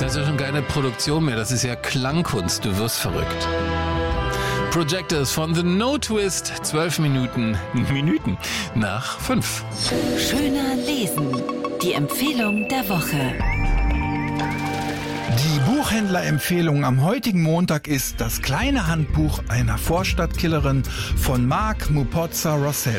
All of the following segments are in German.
Das ist ja schon keine Produktion mehr, das ist ja Klangkunst, du wirst verrückt. Projectors von The No Twist, 12 Minuten nach 5. Schöner lesen, die Empfehlung der Woche. Die Buchhändlerempfehlung am heutigen Montag ist Das kleine Handbuch einer Vorstadtkillerin von Mark Mupotza-Rossell.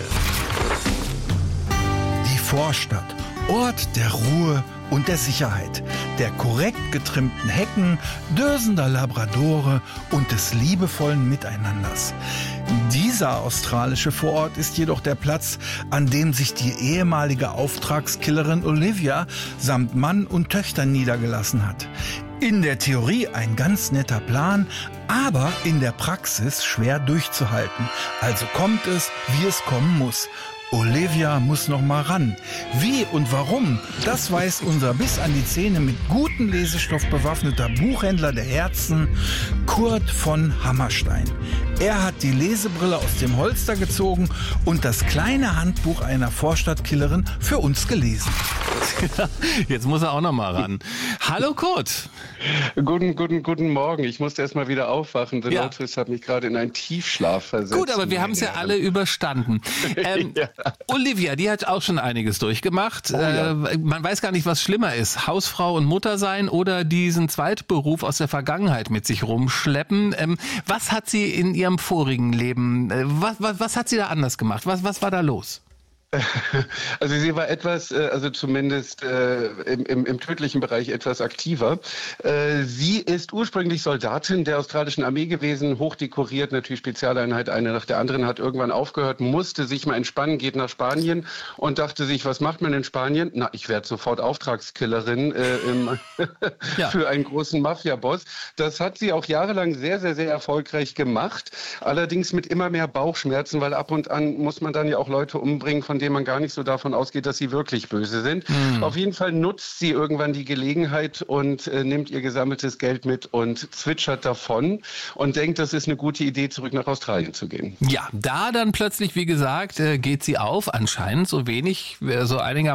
Die Vorstadt, Ort der Ruhe und der Sicherheit, der korrekt getrimmten Hecken, dösender Labradore und des liebevollen Miteinanders. Dieser australische Vorort ist jedoch der Platz, an dem sich die ehemalige Auftragskillerin Olivia samt Mann und Töchtern niedergelassen hat. In der Theorie ein ganz netter Plan, aber in der Praxis schwer durchzuhalten. Also kommt es, wie es kommen muss. Olivia muss noch mal ran. Wie und warum, das weiß unser bis an die Zähne mit gutem Lesestoff bewaffneter Buchhändler der Herzen, Kurt von Hammerstein. Er hat die Lesebrille aus dem Holster gezogen und das kleine Handbuch einer Vorstadtkillerin für uns gelesen. Jetzt muss er auch noch mal ran. Hallo Kurt. Guten Morgen. Ich musste erst mal wieder aufwachen. The Ja. No Twist hat mich gerade in einen Tiefschlaf versetzt. Gut, aber wir haben es ja alle überstanden. Ja. Olivia, die hat auch schon einiges durchgemacht. Ja. Man weiß gar nicht, was schlimmer ist. Hausfrau und Mutter sein oder diesen Zweitberuf aus der Vergangenheit mit sich rumschleppen. Was hat sie in ihrem vorigen Leben, was hat sie da anders gemacht? Was war da los? Also sie war etwas, also zumindest im tödlichen Bereich etwas aktiver. Sie ist ursprünglich Soldatin der australischen Armee gewesen, hochdekoriert, natürlich Spezialeinheit, eine nach der anderen, hat irgendwann aufgehört, musste sich mal entspannen, geht nach Spanien und dachte sich, was macht man in Spanien? Na, ich werde sofort Auftragskillerin Ja. für einen großen Mafia-Boss. Das hat sie auch jahrelang sehr, sehr, sehr erfolgreich gemacht. Allerdings mit immer mehr Bauchschmerzen, weil ab und an muss man dann ja auch Leute umbringen, von denen man gar nicht so davon ausgeht, dass sie wirklich böse sind. Auf jeden Fall nutzt sie irgendwann die Gelegenheit und nimmt ihr gesammeltes Geld mit und zwitschert davon und denkt, das ist eine gute Idee, zurück nach Australien zu gehen. Ja, da dann plötzlich, wie gesagt, geht sie auf, anscheinend so wenig, so einiger